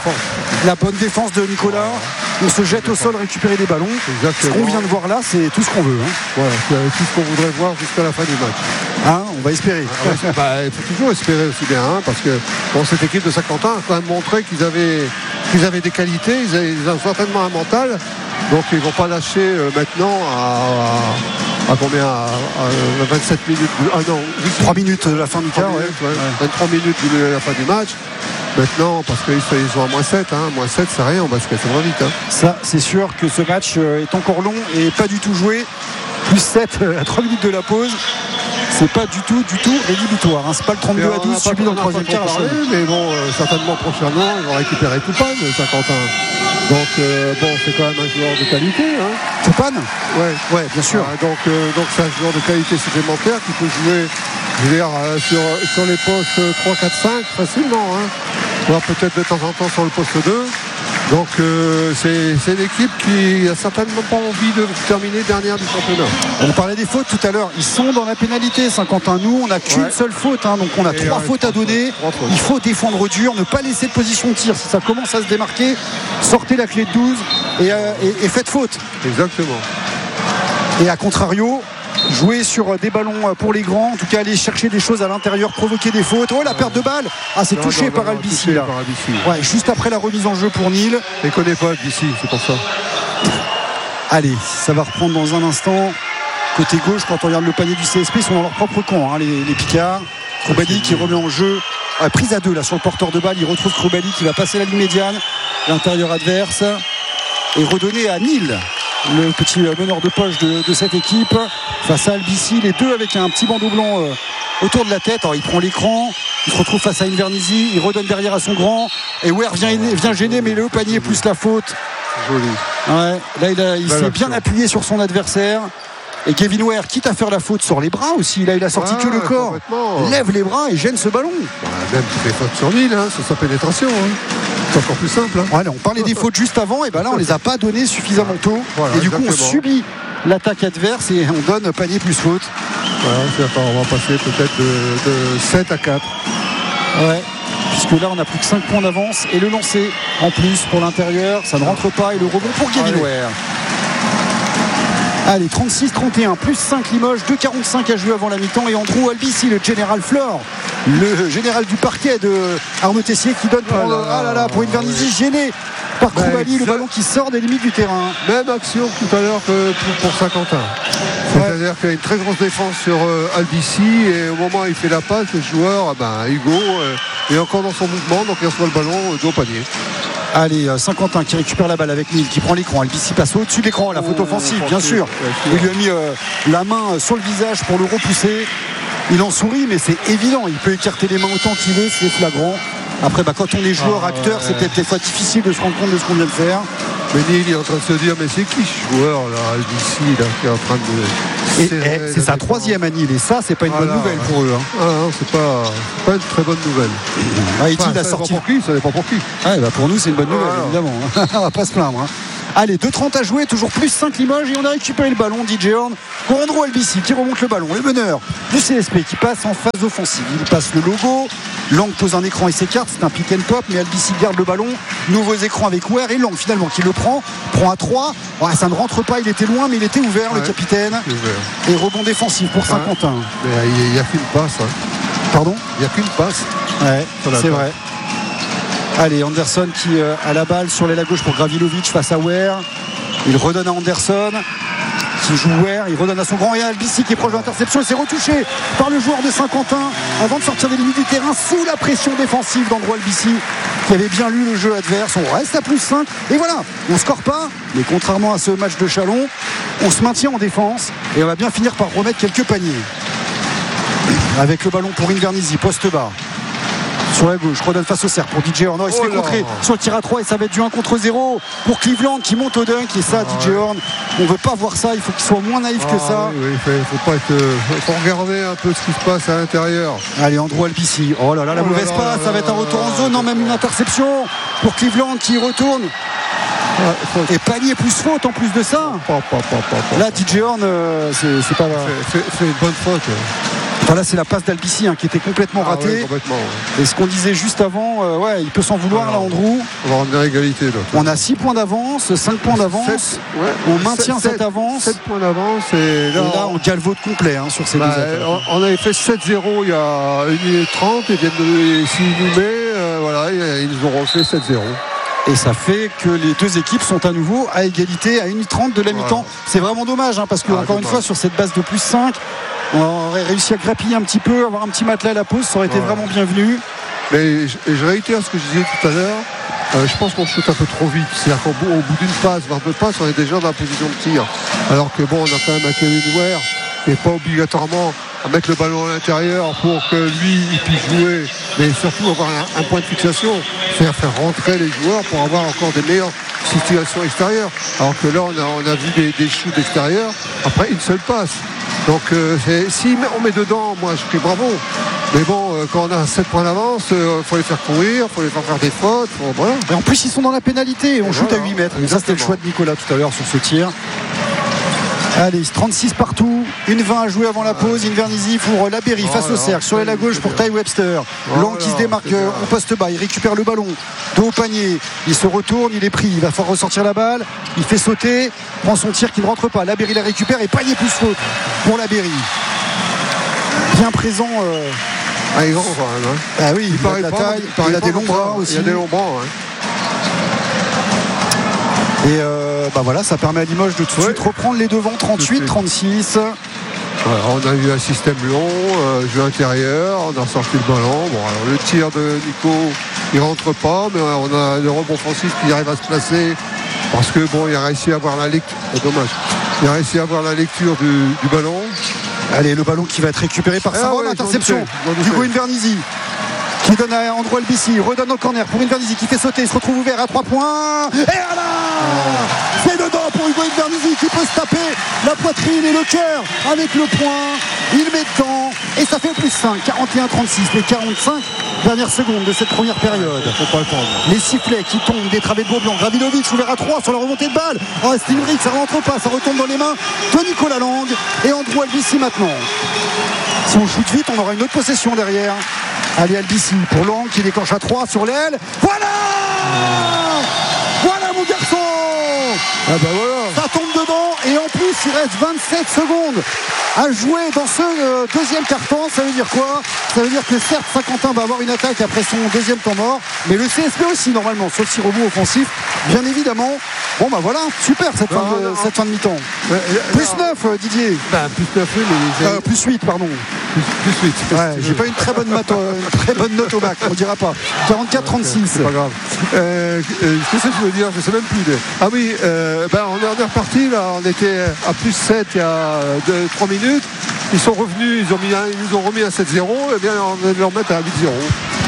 la bonne défense de Nicolas, ouais. on se jette au sol récupérer des ballons. Exactement. Ce qu'on vient de voir là, c'est tout ce qu'on veut, hein. Voilà, c'est tout ce qu'on voudrait voir jusqu'à la fin du match, hein, on va espérer. Ah, bah, il faut toujours espérer aussi bien, hein, parce que bon, cette équipe de Saint-Quentin a quand même montré qu'ils avaient, qu'ils avaient des qualités, ils, avaient, ils ont certainement un mental, donc ils ne vont pas lâcher euh, maintenant à, à, à combien à, à vingt-sept minutes, ah non, trois minutes de la fin du quart, ouais, ouais, ouais. vingt-trois minutes de la fin du match. Maintenant, parce qu'ils sont à moins sept, hein, moins sept c'est rien, on basket, ça va vite. Hein. Ça, c'est sûr que ce match est encore long et pas du tout joué. Plus sept à trois minutes de la pause. C'est pas du tout, du tout rédhibitoire. Hein. C'est pas le trente-deux à douze subi dans le troisième quart. Mais bon, euh, certainement prochainement, ils vont récupérer Toupane, Saint-Quentin. Donc euh, bon, c'est quand même un joueur de qualité. Hein. Toupane ? Ouais, ouais, bien sûr. Ah, donc euh, donc c'est un joueur de qualité supplémentaire qui peut jouer, je veux dire, euh, sur sur les postes trois, quatre, cinq facilement. Hein. Voire peut-être de temps en temps sur le poste deux. Donc euh, c'est, c'est une équipe qui n'a certainement pas envie de terminer dernière du championnat. On parlait des fautes tout à l'heure. Ils sont dans la pénalité, Saint-Quentin. Nous, on n'a qu'une ouais. seule faute. Hein, donc on a et trois ouais, fautes à donner. Fautes. Il faut défendre dur, ne pas laisser de position de tir. Si ça commence à se démarquer, sortez la clé de douze et, euh, et, et faites faute. Exactement. Et à contrario, jouer sur des ballons pour les grands, en tout cas aller chercher des choses à l'intérieur, provoquer des fautes. Oh, la perte de balle. Ah, c'est non, touché non, non, par Albissi là. Par Albissi. Ouais, juste après la remise en jeu pour Nîmes. Je ne connais pas Albissi, c'est pour ça. Allez, ça va reprendre dans un instant. Côté gauche, quand on regarde le panier du C S P, ils sont dans leur propre camp, hein, les, les Picards. Krobali qui remet en jeu, euh, prise à deux là sur le porteur de balle. Il retrouve Krobali qui va passer la ligne médiane, l'intérieur adverse, et redonner à Nîmes, le petit meneur de poche de, de cette équipe, face à Albissi, les deux avec un petit bandeau blanc euh, autour de la tête. Alors il prend l'écran, il se retrouve face à Invernizzi, il redonne derrière à son grand, et Ware vient, vient gêner, mais le panier plus la faute. Joli. Ouais, là il, a, il s'est bien appuyé sur son adversaire. Et Kevin Ware, quitte à faire la faute, sort les bras aussi. Là, il a sorti ouais, que le corps. Lève les bras et gêne ce ballon. Bah, même si c'est faute sur l'île, hein, c'est sa pénétration. Hein. C'est encore plus simple. Hein. Ouais, là, on parlait des fautes juste avant, et ben là, on les a pas données suffisamment tôt. Voilà, et du exactement. coup, on subit l'attaque adverse et on donne panier plus faute. Voilà, c'est-à-dire on va passer peut-être de, de sept à quatre. Ouais. Puisque là, on n'a plus que cinq points d'avance. Et le lancer en plus pour l'intérieur, ça ne rentre pas. Et le rebond pour Kevin Ware. Allez, trente-six trente et un, plus cinq Limoges, deux quarante-cinq à jouer avant la mi-temps. Et Andrew Albissi, le général Flore, le général du parquet de Arnaud Tessier, qui donne pour, oh ah là là, pour Invernizzi, gêné par Krobali, le ballon qui sort des limites du terrain. Même action tout à l'heure que pour Saint-Quentin. C'est-à-dire qu'il y a une très grosse défense sur euh, Albissi, et au moment où il fait la passe, le joueur, ben, Hugo, euh, est encore dans son mouvement, donc il reçoit le ballon euh, dos au panier. Allez, Saint-Quentin qui récupère la balle avec Nîmes, qui prend l'écran. Albissi passe au-dessus de l'écran, la faute offensive, bien sûr. Il lui a mis euh, la main sur le visage pour le repousser. Il en sourit, mais c'est évident. Il peut écarter les mains autant qu'il veut, c'est flagrant. Après, bah, quand on est joueur, ah, acteur, ouais. c'est peut-être des fois difficile de se rendre compte de ce qu'on vient de faire. Mais Neil il est en train de se dire, mais c'est qui ce joueur là, ici, là, qui est en train de. Et, et c'est sa troisième à Nîmes, et ça, c'est pas une voilà, bonne nouvelle pour eux. Hein. Ah non, c'est pas, pas une très bonne nouvelle. Haïti, enfin, il a ça sorti. Dépend pour qui, ça dépend pour qui. Ouais, bah pour nous, c'est une bonne nouvelle, voilà. évidemment. On va pas se plaindre. Hein. Allez, deux trente à jouer, toujours plus cinq Limoges, et on a récupéré le ballon. D J Horn pour Andrew Albici qui remonte le ballon. Le meneur du C S P qui passe en phase offensive. Il passe le logo. Lang pose un écran et s'écarte. C'est un pick and pop, mais Albici garde le ballon. Nouveaux écrans avec Ware et Lang finalement qui le prend. Prend à trois. Ouais, ça ne rentre pas, il était loin, mais il était ouvert, ouais, le capitaine. Ouvert. Et rebond défensif pour Saint-Quentin. Ouais. Il n'y a, a qu'une passe. Hein. Pardon ? Il n'y a qu'une passe. Ouais, c'est vrai. Allez, Anderson qui euh, a la balle sur l'aile à gauche pour Gravilovic face à Ware. Il redonne à Anderson qui joue Ware. Il redonne à son grand et à Albici qui est proche de l'interception. Il s'est retouché par le joueur de Saint-Quentin avant de sortir des limites du terrain sous la pression défensive d'Andrew Albici qui avait bien lu le jeu adverse. On reste à plus cinq. Et voilà, on ne score pas. Mais contrairement à ce match de Chalon, on se maintient en défense et on va bien finir par remettre quelques paniers. Avec le ballon pour Invernizzi, poste bas. Sur la gauche, redonne face au cercle pour D J Horn. Il se fait contrer sur le tir à trois et ça va être du un contre zéro pour Cleveland qui monte au dunk. Et ça, ah, D J Horn, on ne veut pas voir ça. Il faut qu'il soit moins naïf ah, que ça. Oui, il oui, faut, faut pas être. Euh, faut regarder un peu ce qui se passe à l'intérieur. Allez, Andrew Albici. Oh là là, la oh mauvaise là passe. Là ça va être un retour en zone. Non, même une interception pour Cleveland qui retourne. Ouais, et panier plus faute en plus de ça. Pas, pas, pas, pas, là, D J Horn, euh, c'est, c'est pas. C'est, c'est une bonne faute. Enfin, là, c'est la passe d'Albici hein, qui était complètement ah, ratée. Ouais, complètement, ouais. Et ce qu'on disait juste avant, euh, ouais, il peut s'en vouloir alors, là, Andrew. On va ramener l'égalité là. On a six points d'avance, cinq points d'avance. Ouais, on maintient sept, cette avance. sept points d'avance. Et là, et là on galvaude complet hein, sur ces bah, deux attaques. On avait fait sept zéro il y a une minute trente. Ils viennent de s'ils nous met, euh, voilà, ils nous ont refait sept zéro. Et ça fait que les deux équipes sont à nouveau à égalité à une minute trente de la mi-temps. Voilà. C'est vraiment dommage hein, parce que, ah, encore dommage. Une fois, sur cette base de plus cinq, on aurait réussi à grappiller un petit peu, avoir un petit matelas à la pause, ça aurait été ouais. vraiment bienvenu. Mais je, je réitère ce que je disais tout à l'heure. Euh, je pense qu'on shoot un peu trop vite. C'est-à-dire qu'au bout, au bout d'une passe, voire deux passes, on est déjà dans la position de tir. Alors que bon, on a quand même un Kevin Ware et pas obligatoirement à mettre le ballon à l'intérieur pour que lui il puisse jouer, mais surtout avoir un, un point de fixation, faire faire rentrer les joueurs pour avoir encore des meilleures situations extérieures. Alors que là, on a, on a vu des, des shoots extérieurs après une seule passe. Donc euh, c'est, si on met dedans, moi je crie bravo. Mais bon, euh, quand on a sept points d'avance, il euh, faut les faire courir, il faut les faire faire des fautes. Faut, voilà. Et en plus, ils sont dans la pénalité et on et shoot voilà, à huit mètres. Et ça, c'était le choix de Nicolas tout à l'heure sur ce tir. Allez, trente-six partout, une vingt à jouer avant la pause. Invernizzi pour Labéry oh face là, au cercle. Sur l'aile à gauche pour Ty Webster. Oh Lang qui se démarque en poste bas. Il récupère le ballon. Dos au panier. Il se retourne, il est pris. Il va falloir ressortir la balle. Il fait sauter. Prend son tir qui ne rentre pas. Labéry la récupère et panier plus faute pour Labéry. Bien présent. Euh... Ah, il est grand quand même. Hein. Ah oui, il, il paraît de la taille. Il, il a des longs bras aussi. Il a des longs bras, ouais. Et euh, bah voilà, ça permet à Limoges de tout de ouais. suite reprendre les devants, trente-huit trente-six. Voilà, on a eu un système long, euh, jeu intérieur, on a sorti le ballon. Bon, alors le tir de Nico, il rentre pas, mais on a le rebond offensif qui arrive à se placer parce que bon, il a réussi à avoir la lecture. C'est dommage. Il a réussi à avoir la lecture du, du ballon. Allez, le ballon qui va être récupéré par Saint-Roch, ah ouais, interception d'Hugo Invernizzi qui donne à Andrew Albici, redonne au corner pour Invernizzi qui fait sauter, il se retrouve ouvert à trois points et voilà oh. C'est dedans pour Hugo Invernizzi qui peut se taper la poitrine et le cœur avec le point, il met dedans et ça fait plus cinq, quarante et un trente-six, les quarante-cinq dernières secondes de cette première période. Faut pas le prendre. Les sifflets qui tombent des travées de Beaublanc, Gravilovic ouvert à trois sur la remontée de balle, oh, Stilbrick ça rentre pas, ça retombe dans les mains de Nicolas Lang et Andrew Albici maintenant. Si on shoot vite, on aura une autre possession derrière. Allez, Albici pour Lang qui déclenche à trois sur l'aile. Voilà Voilà mon garçon ah bah voilà. Ça tombe dedans et en plus il reste vingt-sept secondes à jouer dans ce euh, deuxième quart-temps. Ça veut dire quoi? Ça veut dire que certes Saint-Quentin va avoir une attaque après son deuxième temps mort, mais le C S P aussi normalement, sauf si rebond offensif, bien évidemment. Bon bah voilà, super cette, non, fin, de, non. cette fin de mi-temps. Euh, plus neuf euh, Didier. Bah, plus neuf oui, mais euh, plus huit pardon. Plus, plus huit. Ouais, j'ai pas une très bonne, mat- une très bonne note au bac, on dira pas. quarante-quatre trente-six. C'est pas grave. Euh, euh, Qu'est-ce que je veux dire? Je sais même plus. De... Ah oui, euh, bah, on est reparti là, on était à plus sept il y a trois minutes. Ils sont revenus, ils, ont mis un, ils nous ont remis à sept zéro, et bien on va leur mettre à huit zéro.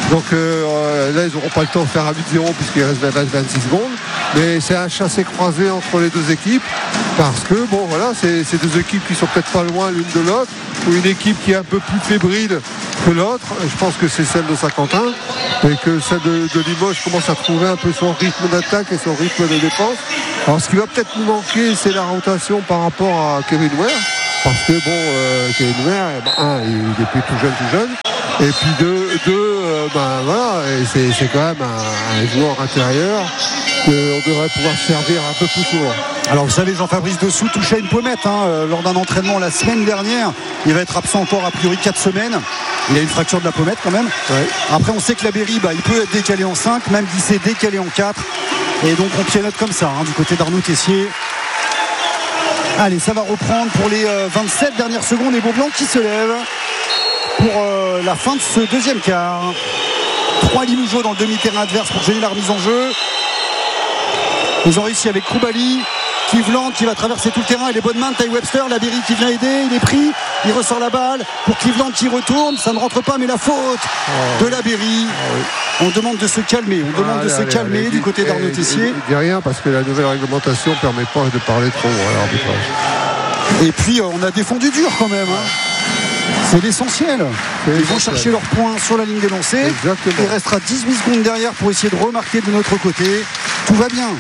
Donc euh, là, ils n'auront pas le temps de faire un huit zéro puisqu'il reste vingt-six secondes. Mais c'est un chassé-croisé entre les deux équipes parce que, bon, voilà, c'est, c'est deux équipes qui sont peut-être pas loin l'une de l'autre, ou une équipe qui est un peu plus fébrile que l'autre. Je pense que c'est celle de Saint-Quentin et que celle de, de Limoges commence à trouver un peu son rythme d'attaque et son rythme de défense. Alors, ce qui va peut-être nous manquer, c'est la rotation par rapport à Kevin Ware. Parce que, bon, euh, Kevin Ware, ben, un, il est plus tout jeune, tout jeune. Et puis deux, deux euh, ben voilà, et c'est, c'est quand même un, un joueur intérieur qu'on devrait pouvoir servir un peu plus souvent. Alors vous savez, Jean-Fabrice Dessous touchait à une pommette hein, euh, lors d'un entraînement la semaine dernière. Il va être absent encore a priori quatre semaines. Il a une fracture de la pommette quand même. Ouais. Après on sait que la Berry, bah, il peut être décalé en cinq, même glisser décalé en quatre. Et donc on pianote comme ça hein, du côté d'Arnaud Tessier. Allez, ça va reprendre pour les euh, vingt-sept dernières secondes et Beaublanc qui se lève pour euh, la fin de ce deuxième quart. Trois Limougeaux dans le demi-terrain adverse pour gêner la remise en jeu. Ils ont réussi avec Koulibaly, Cleveland qui va traverser tout le terrain et les bonnes mains de Ty Webster. La Berry qui vient aider, il est pris, il ressort la balle pour Cleveland qui retourne, ça ne rentre pas mais la faute oh. de la Berry. Oh oui. On demande de se calmer, on demande ah, de allez, se allez, calmer allez, du côté d'Arnaud Tessier. Il dit rien parce que la nouvelle réglementation ne permet pas de parler trop à l'arbitrage. Et puis on a défendu dur quand même hein. C'est l'essentiel. C'est Ils vont chercher leurs points sur la ligne des lancers. Exactement. Il restera dix-huit secondes derrière pour essayer de remarquer de notre côté. Tout va bien.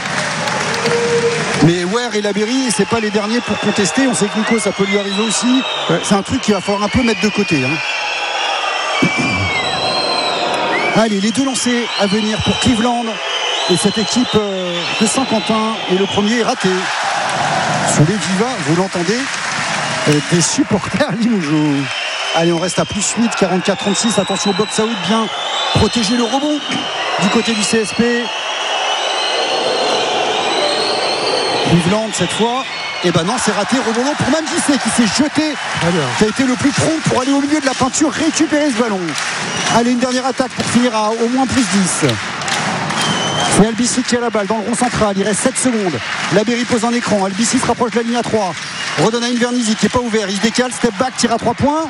Mais Ware et la Berry, c'est pas les derniers pour contester. On sait que Nico, ça peut lui arriver aussi. Ouais. C'est un truc qu'il va falloir un peu mettre de côté. Hein. Allez, les deux lancers à venir pour Cleveland. Et cette équipe de Saint-Quentin. Et le premier est raté. Sur les vivas, vous l'entendez, des supporters Limougeaux. Allez, on reste à plus huit, quarante-quatre trente-six. Attention au box-out, bien protéger le rebond du côté du C S P. Cleveland cette fois. Et ben non, c'est raté. Rebond pour Mamdissé qui s'est jeté, qui a été le plus prompt pour aller au milieu de la peinture, récupérer ce ballon. Allez, une dernière attaque pour finir à au moins plus dix. C'est Albissi qui a la balle dans le rond central. Il reste sept secondes. La Berry pose un écran. Albissi se rapproche de la ligne à trois. Redonne à Invernizzi qui n'est pas ouvert. Il se décale, step back, tire à trois points.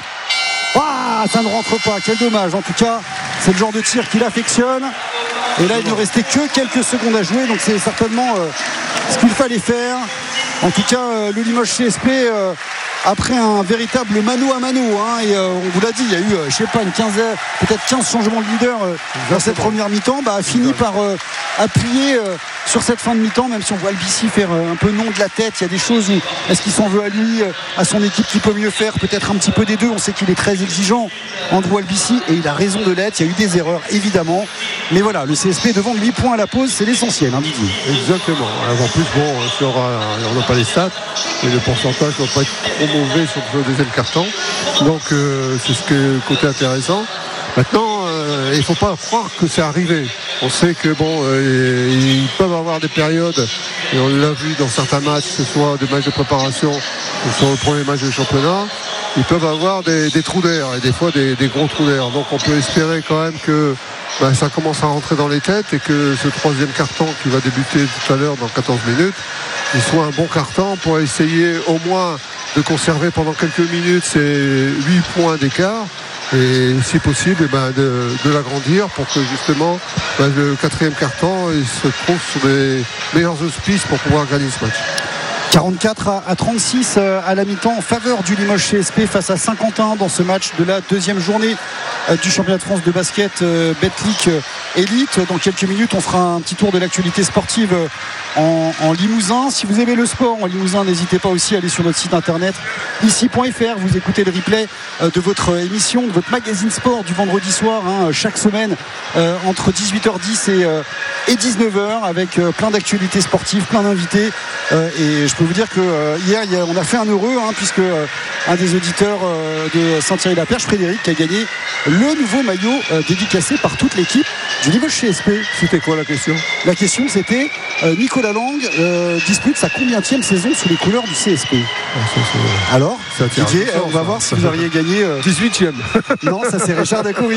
Ah, ça ne rentre pas. Quel dommage. En tout cas, c'est le genre de tir qu'il affectionne. Et là, il ne restait que quelques secondes à jouer. Donc c'est certainement euh, ce qu'il fallait faire. En tout cas, euh, le Limoges C S P, euh, après un véritable mano à mano, hein, et euh, on vous l'a dit, il y a eu, euh, je sais pas, une quinzaine, peut-être quinze changements de leader euh, dans cette première mi-temps, bah, a fini par euh, appuyer euh, sur cette fin de mi-temps, même si on voit Albissi faire euh, un peu non de la tête. Il y a des choses où est-ce qu'il s'en veut à lui, euh, à son équipe qui peut mieux faire, peut-être un petit peu des deux. On sait qu'il est très exigeant, Andrew Albissi, et il a raison de l'être. Il y a eu des erreurs, évidemment, mais voilà, le C S P devant huit points à la pause, c'est l'essentiel, hein, Didier. Exactement. En plus, bon, sur, euh, on n'a pas les stats, mais le pourcentage ne va pas être trop mauvais sur le deuxième carton. Donc euh, c'est ce que côté intéressant. Maintenant, euh, il ne faut pas croire que c'est arrivé. On sait que bon, euh, ils peuvent avoir des périodes, et on l'a vu dans certains matchs, que ce soit des matchs de préparation, que ce soit le premier match de championnat, ils peuvent avoir des, des trous d'air, et des fois des, des gros trous d'air. Donc on peut espérer quand même que ben, ça commence à rentrer dans les têtes et que ce troisième carton qui va débuter tout à l'heure dans quatorze minutes, il soit un bon carton pour essayer au moins de conserver pendant quelques minutes ces huit points d'écart et si possible eh ben de, de l'agrandir pour que justement ben, le quatrième carton il se trouve sur des meilleurs auspices pour pouvoir gagner ce match. quarante-quatre à trente-six à la mi-temps en faveur du Limoges C S P face à Saint-Quentin dans ce match de la deuxième journée du championnat de France de basket Betclic Elite. Dans quelques minutes, on fera un petit tour de l'actualité sportive en, en Limousin. Si vous aimez le sport en Limousin, n'hésitez pas aussi à aller sur notre site internet ici point f r. Vous écoutez le replay de votre émission, de votre magazine sport du vendredi soir, hein, chaque semaine euh, entre dix-huit heures dix et, euh, et dix-neuf heures avec euh, plein d'actualités sportives, plein d'invités. Euh, et je peux vous dire que euh, hier il y a, on a fait un heureux hein, puisque euh, un des auditeurs euh, de Saint-Thierry-la-Perche, Frédéric, qui a gagné le nouveau maillot euh, dédicacé par toute l'équipe du Limoges C S P. C'était quoi la question? La question c'était euh, Nicolas Lang euh, dispute sa combienième saison sous les couleurs du C S P. Ah, ça, c'est... Alors ça Didier, on va ça. voir si vous auriez gagné euh... dix-huitième. Non, ça c'est Richard Dacoury.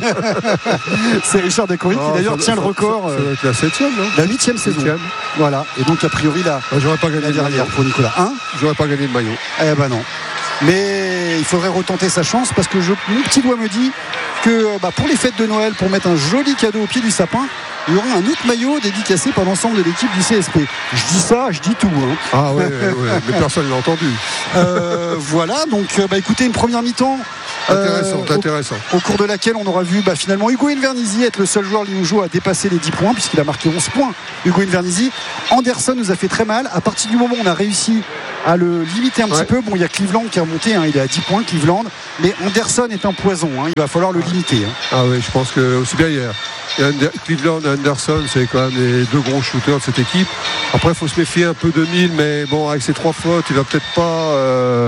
C'est Richard Dacoury qui d'ailleurs tient le record. Ça, ça doit être la septième, non? La huitième saison. Voilà. Et donc a priori la, ah, j'aurais pas gagné la dernière pour Nicolas. Hein? J'aurais pas gagné le maillot. Eh ben non. Mais il faudrait retenter sa chance parce que je, mon petit doigt me dit que bah, pour les fêtes de Noël, pour mettre un joli cadeau au pied du sapin, il y aura un autre maillot dédicacé par l'ensemble de l'équipe du C S P. Je dis ça, je dis tout. Hein. Ah ouais, ouais, ouais, mais personne ne l'a entendu. Euh, voilà, donc bah, écoutez, une première mi-temps. Intéressant, euh, intéressant. Au, au cours de laquelle on aura vu bah, finalement Hugo Invernizzi être le seul joueur limougeois à dépasser les dix points, puisqu'il a marqué onze points. Hugo Invernizzi. Anderson nous a fait très mal. À partir du moment où on a réussi à le limiter un ouais. petit peu, bon, il y a Cleveland qui a remonté, hein, il est à dix points, Cleveland, mais Anderson est un poison, hein, il va falloir le limiter. Hein. Ah oui, je pense que aussi bien hier. Et Under, Cleveland et Anderson, c'est quand même les deux gros shooters de cette équipe. Après, il faut se méfier un peu de Mille, mais bon, avec ses trois fautes, il va peut-être pas. Euh,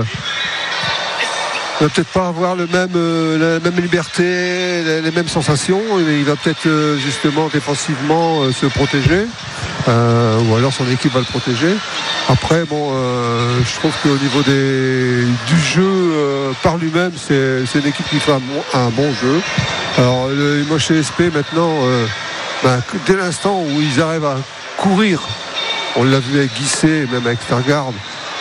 il va peut-être pas avoir le même, euh, la même liberté, les, les mêmes sensations. Il va peut-être euh, justement défensivement euh, se protéger, euh, ou alors son équipe va le protéger. Après, bon, euh, je trouve qu'au niveau des, du jeu euh, par lui-même, c'est, c'est une équipe qui fait un bon, un bon jeu. Alors, le Limoges C S P maintenant, euh, ben, dès l'instant où ils arrivent à courir, on l'a vu avec Guisset, même avec Fergarde.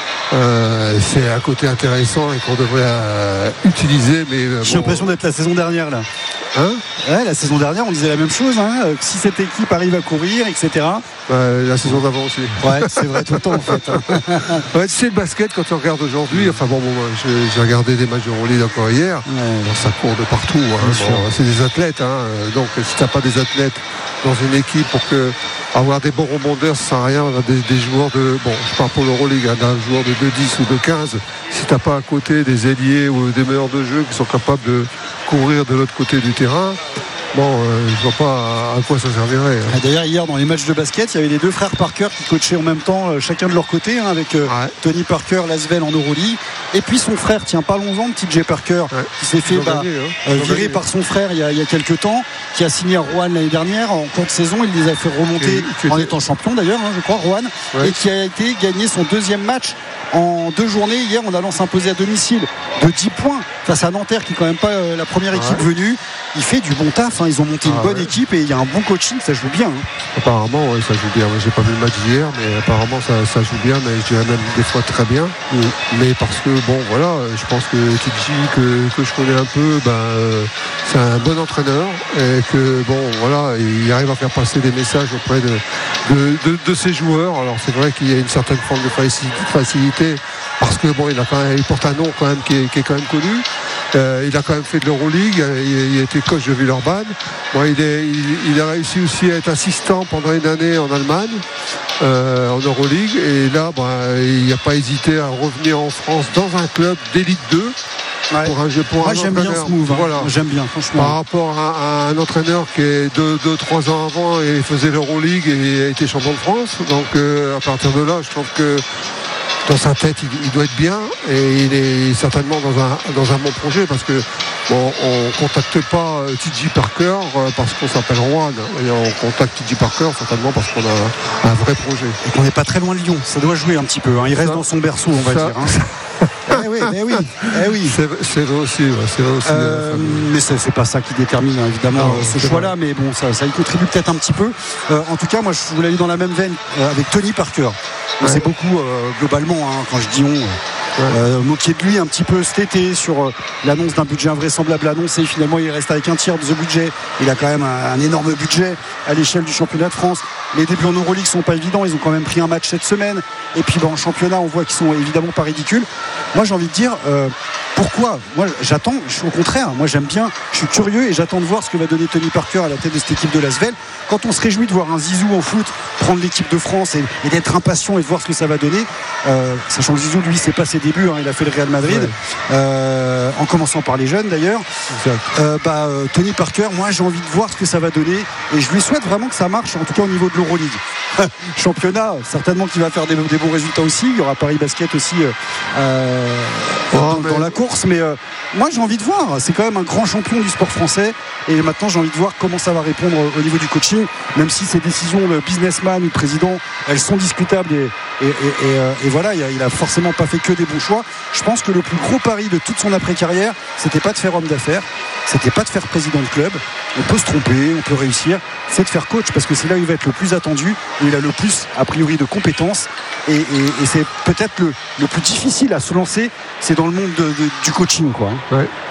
Euh, c'est un côté intéressant et qu'on devrait euh, utiliser. Mais euh, j'ai bon, l'impression d'être la saison dernière là. Hein ouais, la saison dernière on disait la même chose, hein, si cette équipe arrive à courir, et cetera. Euh, la saison d'avant aussi. Ouais, c'est vrai tout le temps en fait. Hein. Ouais, tu sais, le basket quand tu regardes aujourd'hui, enfin bon, bon j'ai, j'ai regardé des matchs de Euroleague encore hier. Ouais. Bon, ça court de partout. Hein, bon, c'est des athlètes, hein, donc si t'as pas des athlètes dans une équipe pour que avoir des bons rebondeurs, ça sert à rien. Des, des joueurs de, bon, je parle pour l'Euroleague, hein, d'un joueur de deux dix ou de quinze. Si t'as pas à côté des ailiers ou des meneurs de jeu qui sont capables de courir de l'autre côté du terrain, bon, euh, je vois pas à, à quoi ça servirait. Hein. D'ailleurs, hier dans les matchs de basket, il y avait les deux frères Parker qui coachaient en même temps, euh, chacun de leur côté, hein, avec euh, ouais. Tony Parker, Lasvel en Euroleague, et puis son frère, tiens, parlons-en de T J Parker, ouais. qui s'est fait bah, gagné, hein. euh, virer par son frère il y, a, il y a quelques temps, qui a signé à Rouen l'année dernière en cours de saison. Il les a fait remonter et, en étant champion d'ailleurs, hein, je crois, Rouen, ouais. et qui a été gagné son deuxième match en deux journées hier en allant s'imposer à domicile de dix points face à Nanterre, qui est quand même pas euh, la première équipe ouais. venue. Il fait du bon taf, hein. Ils ont monté ah, une bonne ouais. équipe et il y a un bon coaching, ça joue bien. Hein. Apparemment, ouais, ça joue bien. Moi, j'ai pas vu le match d'hier, mais apparemment ça, ça joue bien, mais je dirais même des fois très bien. Mm. Mais parce que bon, voilà, je pense que T J que, que je connais un peu, ben euh, c'est un bon entraîneur et que bon, voilà, il arrive à faire passer des messages auprès de de, de, de ses joueurs. Alors c'est vrai qu'il y a une certaine forme de facilité parce que bon, il a quand même, il porte un nom quand même qui est, qui est quand même connu. Euh, il a quand même fait de l'Euroleague, il, il a été coach de Villeurbanne. Bon, il, est, il, il a réussi aussi à être assistant pendant une année en Allemagne, euh, en Euroleague. Et là, bah, il n'a pas hésité à revenir en France dans un club d'élite deux. Ouais. Pour un jeu pour Moi un j'aime entraîneur. Bien ce move, hein. Voilà. J'aime bien, franchement. Par rapport à, à un entraîneur qui est deux trois ans avant et faisait l'Euroleague et a été champion de France. Donc euh, à partir de là, je trouve que dans sa tête, il, il doit être bien et il est certainement dans un, dans un bon projet parce que bon, on ne contacte pas T J Parker parce qu'on s'appelle Rouen et on contacte T J Parker certainement parce qu'on a un vrai projet. Et qu'on n'est pas très loin de Lyon, ça doit jouer un petit peu. Hein. Il reste ça, dans son berceau, on va ça, dire. Hein. Eh oui, eh oui, eh oui. C'est, c'est vrai aussi, ouais, c'est vrai aussi. Euh, mais c'est, c'est pas ça qui détermine évidemment non, ce choix-là, mais bon, ça, ça y contribue peut-être un petit peu. Euh, en tout cas, moi, je voulais aller dans la même veine euh, avec Tony Parker. On ouais. sait beaucoup euh, globalement, hein, quand je dis on. Euh, Ouais. Euh, moquer de lui un petit peu cet été sur euh, l'annonce d'un budget invraisemblable annoncé. Finalement il reste avec un tiers de ce budget. Il a quand même un, un énorme budget à l'échelle du championnat de France. Les débuts en Euroleague sont pas évidents, ils ont quand même pris un match cette semaine et puis bah, en championnat on voit qu'ils sont évidemment pas ridicules. Moi j'ai envie de dire euh, pourquoi moi j'attends, je suis au contraire, moi j'aime bien, je suis curieux et j'attends de voir ce que va donner Tony Parker à la tête de cette équipe de Lasvel. Quand on se réjouit de voir un Zizou en foot prendre l'équipe de France et, et d'être impatient et de voir ce que ça va donner, euh, sachant que Zizou lui c'est pas ses débuts, hein, il a fait le Real Madrid, ouais. euh, en commençant par les jeunes d'ailleurs. Euh, bah, euh, Tony Parker, moi j'ai envie de voir ce que ça va donner et je lui souhaite vraiment que ça marche, en tout cas au niveau de l'Euroleague. Championnat, certainement qu'il va faire des, des bons résultats aussi. Il y aura Paris Basket aussi euh, oh, dans, mais... dans la course, mais euh, moi j'ai envie de voir. C'est quand même un grand champion du sport français et maintenant j'ai envie de voir comment ça va répondre au niveau du coaching, même si ces décisions de businessman ou de président elles sont discutables et, et, et, et, et voilà, il a forcément pas fait que des bons choix. Je pense que le plus gros pari de toute son après-carrière, c'était pas de faire homme d'affaires, c'était pas de faire président de club. On peut se tromper, on peut réussir, c'est de faire coach parce que c'est là où il va être le plus attendu et il a le plus a priori de compétences et, et, et c'est peut-être le, le plus difficile à se lancer, c'est dans le monde de, de, du coaching quoi. Ouais.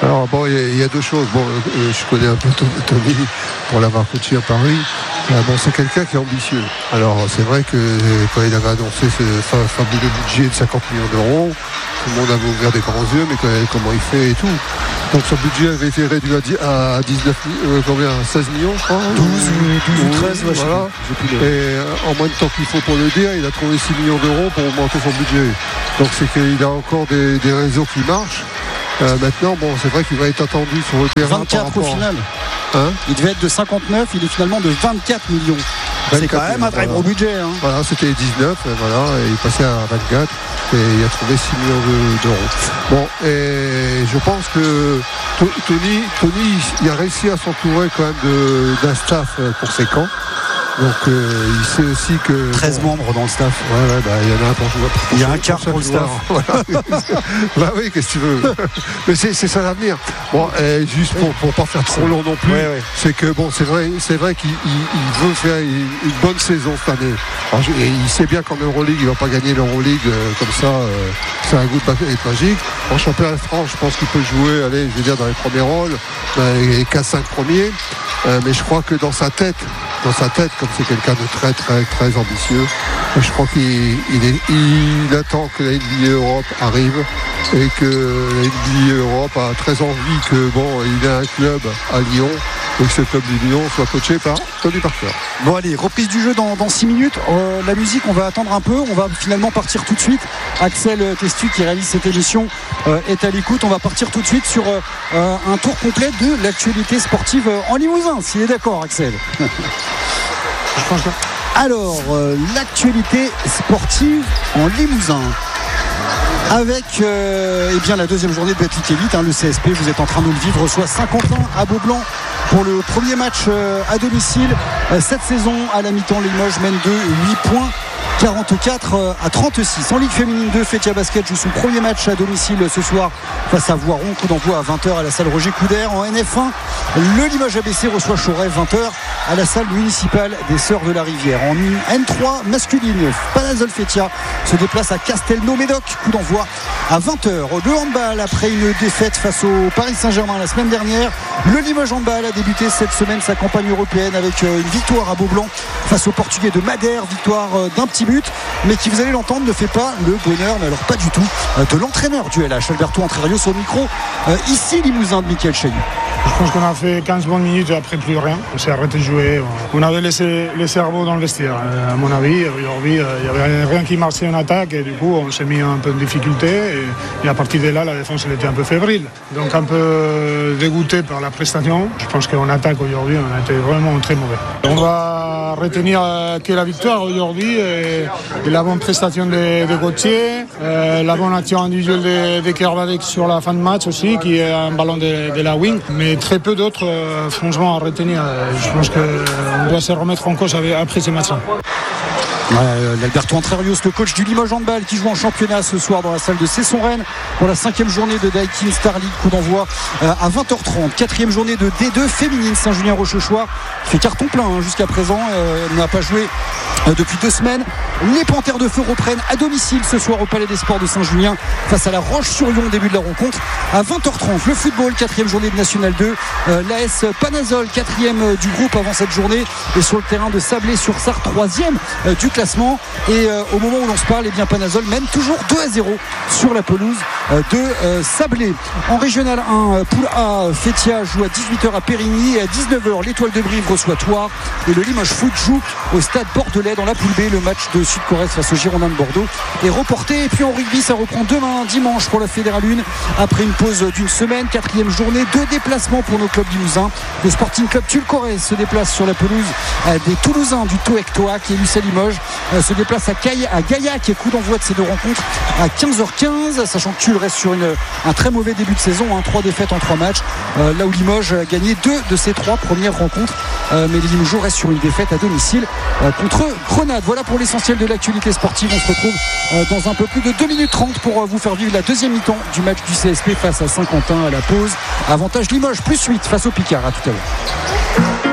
Alors bon, il y, y a deux choses. Bon, euh, je connais un peu Tony pour l'avoir coaché à Paris. Euh, bon, c'est quelqu'un qui est ambitieux. Alors c'est vrai que euh, quand il avait annoncé ce fa- fabuleux budget de cinquante millions d'euros, tout le monde avait ouvert des grands yeux, mais quand, comment il fait et tout. Donc son budget avait été réduit à, dix, à dix-neuf, euh, combien, seize millions, je crois. douze ou treize, ouais, voilà. je sais plus. Et euh, en moins de temps qu'il faut pour le dire, il a trouvé six millions d'euros pour augmenter son budget. Donc c'est qu'il a encore des, des réseaux qui marchent. Euh, maintenant, bon, c'est vrai qu'il va être attendu sur le terrain. vingt-quatre au final. Hein, il devait être de cinquante-neuf, il est finalement de vingt-quatre millions. C'est quand même un très voilà. gros budget. Hein. Voilà, c'était dix-neuf, et voilà, et il passait à vingt-quatre et il a trouvé six millions de, d'euros. Bon, et je pense que Tony, Tony, il a réussi à s'entourer quand même de, d'un staff conséquent. Donc euh, il sait aussi que treize bon, membres dans le staff. Ouais, ouais, bah, il y en a un pour jouer. Il y a un quart pour le staff. Voilà. Bah oui, qu'est-ce que tu veux. Mais c'est, c'est ça l'avenir. Bon, et juste pour, pour pas faire trop long non plus, ouais, ouais. c'est que bon, c'est vrai, c'est vrai qu'il il, il veut faire une, une bonne saison cette année. Alors, et il sait bien qu'en Euroleague, il va pas gagner l'Euroleague euh, comme ça. Euh, c'est un goût de magique. En championnat de France, je pense qu'il peut jouer, allez, je veux dire dans les premiers rôles, dans les quatre cinq premiers. Euh, mais je crois que dans sa tête, dans sa tête, comme c'est quelqu'un de très très très ambitieux, je crois qu'il il est, il attend que la N B A Europe arrive et que la N B A Europe a très envie que bon, il ait un club à Lyon et que ce club de Lyon soit coaché par Tony Parker. Bon allez, reprise du jeu dans six minutes. Euh, la musique, on va attendre un peu. On va finalement partir tout de suite. Axel Testu qui réalise cette émission euh, est à l'écoute. On va partir tout de suite sur euh, un tour complet de l'actualité sportive en Limousin, s'il est d'accord, Axel. Je pense que... Alors, euh, l'actualité sportive en Limousin. Avec euh, eh bien, la deuxième journée de Betclic Elite, hein, le C S P, vous êtes en train de le vivre, reçoit Saint-Quentin à Beaublanc pour le premier match euh, à domicile. Euh, cette saison, à la mi-temps, Limoges mène de huit points. quarante-quatre à trente-six. En Ligue féminine deux, Fétia Basket joue son premier match à domicile ce soir face à Voiron. Coup d'envoi à vingt heures à la salle Roger Coudert. En N F un, le Limoges A B C reçoit Choret, vingt heures à la salle municipale des Sœurs de la Rivière. En N trois masculine, Panazol Fétia se déplace à Castelnau-Médoc. Coup d'envoi à vingt heures. Le handball, après une défaite face au Paris Saint-Germain la semaine dernière, le Limoges handball a débuté cette semaine sa campagne européenne avec une victoire à Beaublanc face aux Portugais de Madère. Victoire d'un petit but, mais qui, vous allez l'entendre, ne fait pas le bonheur, mais alors pas du tout, de l'entraîneur du L H, Alberto Entrerio, sur le micro ici Limousin de Michael Chailloux. Je pense qu'on a fait quinze bonnes minutes et après plus rien. On s'est arrêté de jouer. On avait laissé les cerveaux dans le vestiaire. À mon avis, aujourd'hui, il n'y avait rien qui marchait en attaque et du coup, on s'est mis un peu en difficulté. Et, et à partir de là, la défense elle était un peu fébrile. Donc un peu dégoûté par la prestation. Je pense qu'en attaque aujourd'hui, on a été vraiment très mauvais. On va retenir que la victoire aujourd'hui et, et la bonne prestation des de Gauthier, euh, la bonne action individuelle de, de Kervadek sur la fin de match aussi, qui est un ballon de, de la wing. Mais très peu d'autres, euh, franchement, à retenir. Je pense qu'on doit se remettre en cause après ces matchs-là. Euh, L'Alberto Entrerios, le coach du Limoges handball, qui joue en championnat ce soir dans la salle de Cesson-Rennes pour la cinquième journée de Daikin Star League. Coup d'envoi euh, à vingt heures trente. Quatrième journée de D deux féminine. Saint-Julien-Rochechouart fait carton plein hein, jusqu'à présent. Euh, elle n'a pas joué euh, depuis deux semaines. Les Panthères de Feu reprennent à domicile ce soir au Palais des Sports de Saint-Julien face à la Roche-sur-Yon. Début de la rencontre à vingt heures trente. Le football, quatrième journée de National deux. Euh, L'A S Panazol, quatrième du groupe avant cette journée, est sur le terrain de Sablé-sur-Sarthe, troisième euh, du classement. Et euh, au moment où l'on se parle, eh bien Panazol mène toujours deux à zéro sur la pelouse euh, de euh, Sablé. En régional un, euh, Poule A, Fétia joue à dix-huit heures à Périgny, et à dix-neuf heures l'Étoile de Brive reçoit Thouars et le Limoges Foot joue au stade bordelais dans la poule B. Le match de Sud-Corrèze face aux Girondins de Bordeaux est reporté. Et puis en rugby, ça reprend demain dimanche pour la Fédérale un après une pause d'une semaine. Quatrième journée, deux déplacements pour nos clubs limousins. Le Sporting Club Tulle-Corrèze se déplace sur la pelouse euh, des Toulousains du Toectoa qui est Lucé Limoges euh, se déplace à, Caille, à Gaillac. Et coup d'envoi de ces deux rencontres à quinze heures quinze, sachant que Tulle reste sur une, un très mauvais début de saison, hein, trois défaites en trois matchs, euh, là où Limoges a gagné deux de ses trois premières rencontres, euh, mais les Limoges restent sur une défaite à domicile euh, contre Grenade. Voilà pour l'essentiel de l'actualité sportive. On se retrouve euh, dans un peu plus de deux minutes trente pour euh, vous faire vivre la deuxième mi-temps du match du C S P face à Saint-Quentin à la pause. Avantage Limoges plus huit face au Picard. À tout à l'heure.